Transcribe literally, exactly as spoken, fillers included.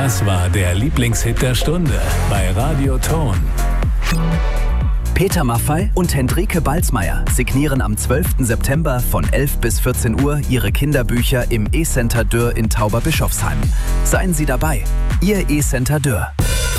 Das war der Lieblingshit der Stunde bei Radio Ton. Peter Maffay und Hendrike Balzmeier signieren am zwölften September von elf bis vierzehn Uhr ihre Kinderbücher im E-Center Dürr in Tauberbischofsheim. Seien Sie dabei, Ihr E-Center Dürr.